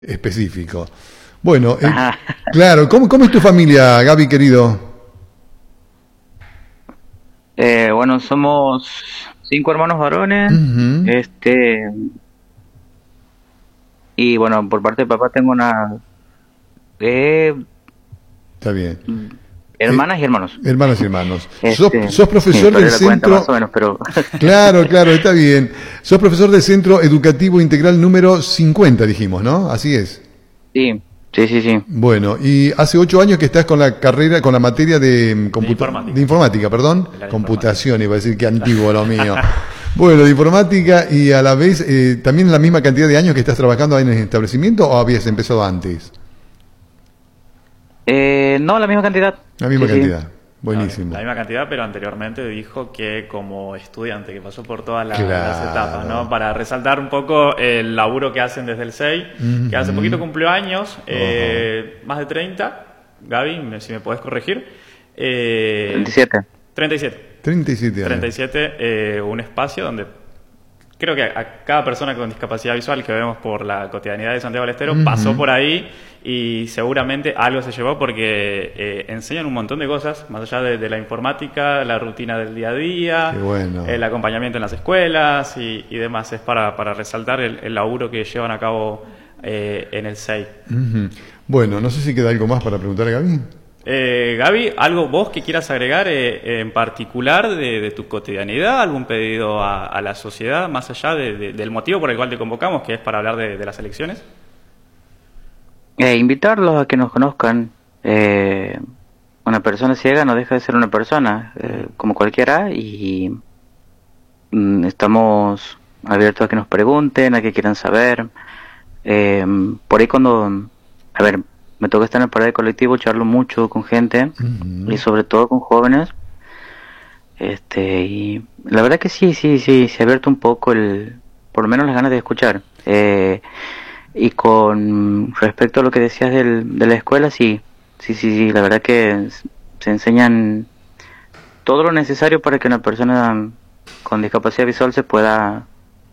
específico. Bueno, Ajá. claro, ¿cómo es tu familia, Gaby, querido? Bueno, somos 5 hermanos varones, Ujú, este, y bueno, por parte de papá tengo eh, está bien. Eh, hermanas y hermanos. hermanas y hermanos. ¿Sos, Este, sos sí, profesor perdí del la cuenta más o centro? menos, pero Claro, claro, está bien. Sos profesor del Centro Educativo Integral número 50, dijimos, ¿no? Así es. sí, sí, sí, sí. Bueno, y hace 8 años que estás con la carrera, con la materia de, De de informática. informática, perdón. El área de informática. Computación, iba a decir que antiguo lo mío. Bueno, de informática y a la vez también la misma cantidad de años que estás trabajando ahí en el establecimiento o habías empezado antes. No, la misma cantidad. La misma Sí, sí. cantidad. Buenísimo. La misma cantidad, pero anteriormente dijo que como estudiante, que pasó por todas las Claro. etapas, ¿no? Para resaltar un poco el laburo que hacen desde el 6, que hace poquito cumplió años, más de 30, Gaby, si me podés corregir. 27. 37. 37 años. 37, un espacio donde creo que a cada persona con discapacidad visual que vemos por la cotidianidad de Santiago del Estero pasó por ahí y seguramente algo se llevó porque enseñan un montón de cosas, más allá de la informática, la rutina del día a día, Qué bueno. el acompañamiento en las escuelas y demás. Es para resaltar el laburo que llevan a cabo en el SEI. Ujú. Bueno, no sé si queda algo más para preguntar a Gaby. Gaby, ¿algo vos que quieras agregar en particular de tu cotidianidad? ¿Algún pedido a la sociedad, más allá del motivo por el cual te convocamos, que es para hablar de las elecciones? Invitarlos a que nos conozcan. Una persona ciega no deja de ser una persona, como cualquiera, y estamos abiertos a que nos pregunten, a que quieran saber. Por ahí cuando, a ver, me toca estar en el parada de colectivo, charlo mucho con gente, y sobre todo con jóvenes. Y la verdad que sí, se ha abierto un poco por lo menos las ganas de escuchar. Y con respecto a lo que decías de la escuela, sí, la verdad que se enseñan todo lo necesario para que una persona con discapacidad visual se pueda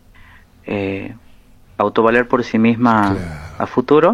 autovaler por sí misma a futuro.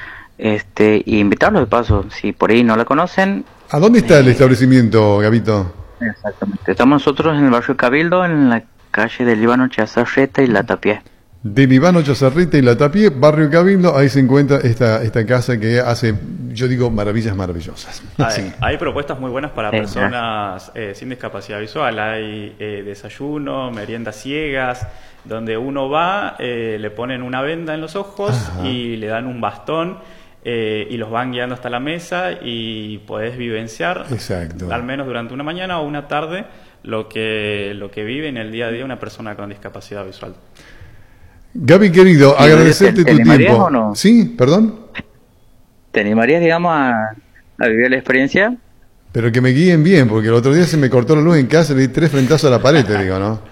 Y invitarlos de paso, si por ahí no la conocen. ¿A dónde está el establecimiento, Gabito? Exactamente. Estamos nosotros en el barrio Cabildo, en la calle del Líbano Chazarreta y La Tapié. Del Ivano Chazarrita y La Tapié, barrio Cabildo, ahí se encuentra esta casa que hace, yo digo, maravillas maravillosas. Sí. Hay propuestas muy buenas para Sí, personas sin discapacidad visual. Hay desayuno, meriendas ciegas, donde uno va, le ponen una venda en los ojos Ajá. y le dan un bastón y los van guiando hasta la mesa y podés vivenciar, Exacto. al menos durante una mañana o una tarde, lo que vive en el día a día una persona con discapacidad visual. Gaby, querido, ¿Y agradecerte te tu animarías tiempo. o no? ¿Sí? ¿Perdón? ¿Te animarías, digamos, a vivir la experiencia? Pero que me guíen bien, porque el otro día se me cortó la luz en casa y le di 3 frentazos a la pared, te digo, ¿no?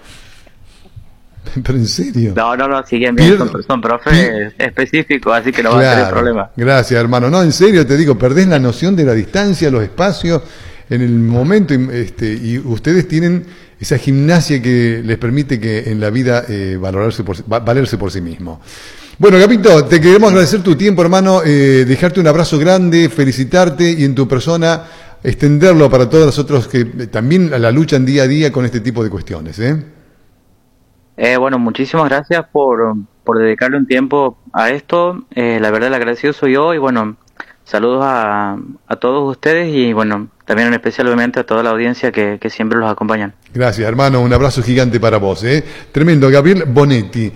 Pero en serio. No, siguen bien, Pierdo- son profes específicos, así que no va a tener problema. Gracias, hermano. No, en serio te digo, perdés la noción de la distancia, los espacios, en el momento, y ustedes tienen esa gimnasia que les permite que en la vida valerse por sí mismo. Bueno, Gabito, te queremos agradecer tu tiempo, hermano, dejarte un abrazo grande, felicitarte y en tu persona extenderlo para todos los otros que también la luchan día a día con este tipo de cuestiones, ¿eh? Bueno, muchísimas gracias por dedicarle un tiempo a esto. La verdad, el agradecido soy yo y bueno, saludos a todos ustedes y bueno, también en especial obviamente a toda la audiencia que siempre los acompañan. Gracias, hermano. Un abrazo gigante para vos. Tremendo. Gabriel Bonetti.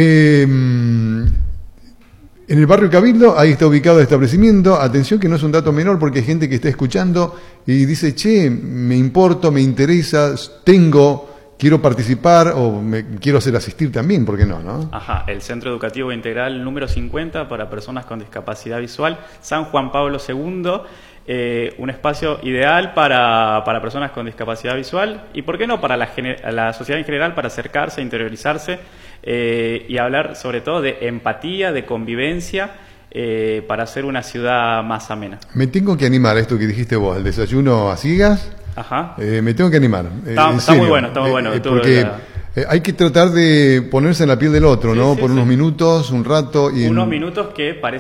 En el barrio Cabildo, ahí está ubicado el establecimiento. Atención que no es un dato menor porque hay gente que está escuchando y dice, che, me importo, me interesa, quiero participar o quiero hacer asistir también, ¿por qué no? Ajá, el Centro Educativo Integral número 50 para personas con discapacidad visual, San Juan Pablo II, un espacio ideal para personas con discapacidad visual y, ¿por qué no?, para la sociedad en general, para acercarse, interiorizarse y hablar sobre todo de empatía, de convivencia, para hacer una ciudad más amena. Me tengo que animar a esto que dijiste vos, el desayuno a ciegas. Ajá. Me tengo que animar. Está muy bueno, está muy bueno. Porque Hay que tratar de ponerse en la piel del otro, Sí, ¿no? sí, Por sí. unos minutos, un rato. Unos minutos que